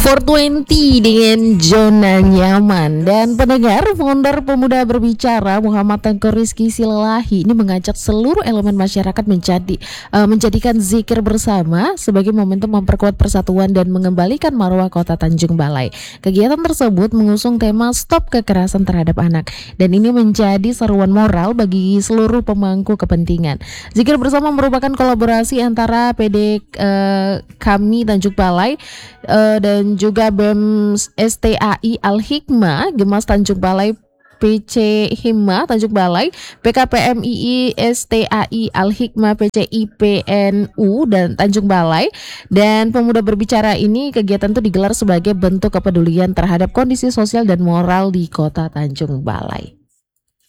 420 dengan zona nyaman. Dan pendengar, founder Pemuda Berbicara Muhammad Tengku Rizky Silalahi ini mengajak seluruh elemen masyarakat menjadikan zikir bersama sebagai momentum memperkuat persatuan dan mengembalikan marwah Kota Tanjung Balai. Kegiatan tersebut mengusung tema Stop Kekerasan Terhadap Anak, dan ini menjadi seruan moral bagi seluruh pemangku kepentingan. Zikir bersama merupakan kolaborasi antara PD kami Tanjung Balai dan juga BEM STAI Al-Hikmah Gemas Tanjung Balai, PC Hima Tanjung Balai, PKPMII STAI Al-Hikmah PCI PNU dan Tanjung Balai. Dan Pemuda Berbicara ini, kegiatan itu digelar sebagai bentuk kepedulian terhadap kondisi sosial dan moral di Kota Tanjung Balai.